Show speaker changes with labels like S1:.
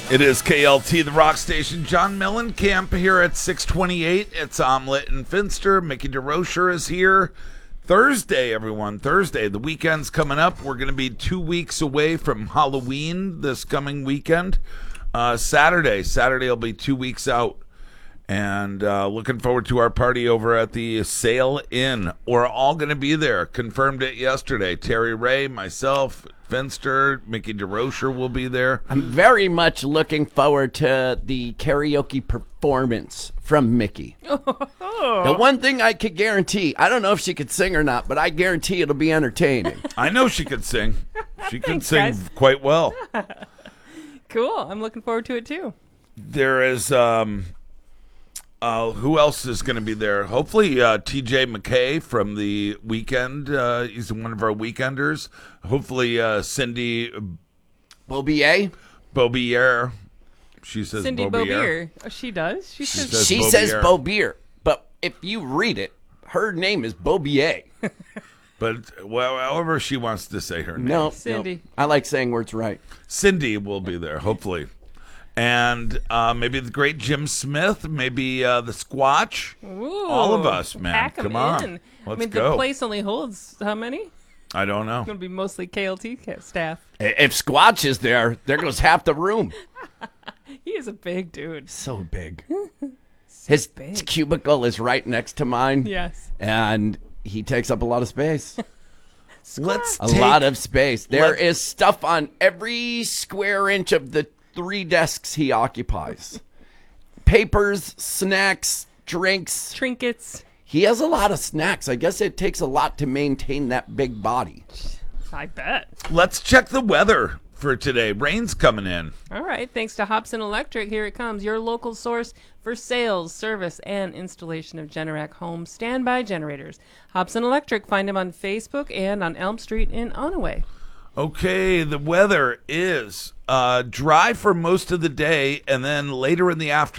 S1: It is KLT, the rock station. John Mellencamp here at 628. It's Omelet and Finster. Mickey DeRocher is here. Thursday, everyone. Thursday. The weekend's coming up. We're going to be 2 weeks away from Halloween this coming weekend. Saturday will be 2 weeks out. And looking forward to our party over at the Sail Inn. We're all going to be there. Confirmed it yesterday. Terry Ray, myself, Finster, Mickey DeRocher will be there.
S2: I'm very much looking forward to the karaoke performance from Mickey. The one thing I could guarantee, I don't know if she could sing or not, but I guarantee it'll be entertaining.
S1: I know she could sing. She can
S3: Thanks,
S1: sing
S3: guys.
S1: quite well.
S3: Cool. I'm looking forward to it too.
S1: There is who else is going to be there? Hopefully TJ McKay from the weekend. He's one of our weekenders. Hopefully Cindy Beaubier. She says
S3: Cindy
S1: Beaubier.
S3: Beaubier. Oh, she does? She says
S2: She
S1: Beaubier.
S2: says Beaubier, but if you read it, her name is Beaubier.
S1: But well, however she wants to say her name.
S2: No,
S3: Cindy.
S2: no. I like saying words right.
S1: Cindy will be there, hopefully. And maybe the great Jim Smith, maybe the Squatch.
S3: Ooh,
S1: All of us, man.
S3: Pack 'em
S1: Come on.
S3: in.
S1: Let's
S3: I mean,
S1: go.
S3: the place only holds how many?
S1: I don't know.
S3: It's going to be mostly KLT staff.
S2: If Squatch is there goes half the room.
S3: He is a big dude.
S2: So big. His
S3: big.
S2: cubicle is right next to mine.
S3: Yes.
S2: And he takes up a lot of space.
S1: Let's
S2: A
S1: take
S2: lot of space. There
S1: Let-
S2: is stuff on every square inch of the 3 desks he occupies. Papers, snacks, drinks.
S3: Trinkets.
S2: He has a lot of snacks. I guess it takes a lot to maintain that big body.
S3: I bet.
S1: Let's check the weather for today. Rain's coming in.
S3: All right. Thanks to Hobson Electric, here it comes. Your local source for sales, service, and installation of Generac home standby generators. Hobson Electric. Find them on Facebook and on Elm Street in Onaway.
S1: Okay, the weather is dry for most of the day, and then later in the afternoon.